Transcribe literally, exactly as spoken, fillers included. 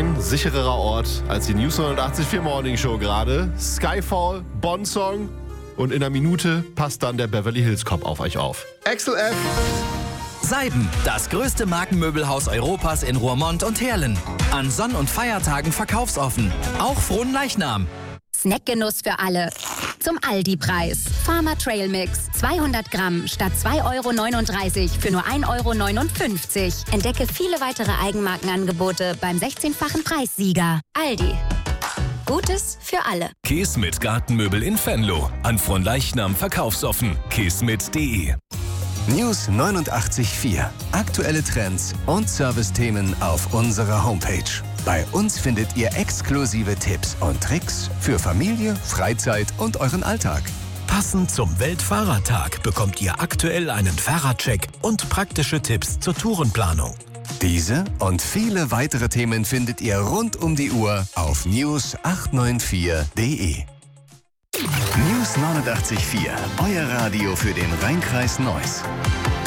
kein sichererer Ort als die News neunundachtzig Komma vier Morning Show gerade. Skyfall, Bond-Song und in einer Minute passt dann der Beverly Hills Cop auf euch auf. Axel F. Seiden, das größte Markenmöbelhaus Europas in Roermond und Heerlen. An Sonn- und Feiertagen verkaufsoffen. Auch frohen Leichnam. Snackgenuss für alle. Zum Aldi-Preis. Farmer Trail Mix. zweihundert Gramm statt zwei Euro neununddreißig für nur ein Euro neunundfünfzig. Entdecke viele weitere Eigenmarkenangebote beim sechzehnfachen Preissieger. Aldi. Gutes für alle. Kismet Gartenmöbel in Venlo. An Fronleichnam verkaufsoffen. kismet punkt de. News neunundachtzig Komma vier. Aktuelle Trends und Servicethemen auf unserer Homepage. Bei uns findet ihr exklusive Tipps und Tricks für Familie, Freizeit und euren Alltag. Passend zum Weltfahrradtag bekommt ihr aktuell einen Fahrradcheck und praktische Tipps zur Tourenplanung. Diese und viele weitere Themen findet ihr rund um die Uhr auf news acht neun vier punkt de. News neunundachtzig Komma vier, euer Radio für den Rheinkreis Neuss.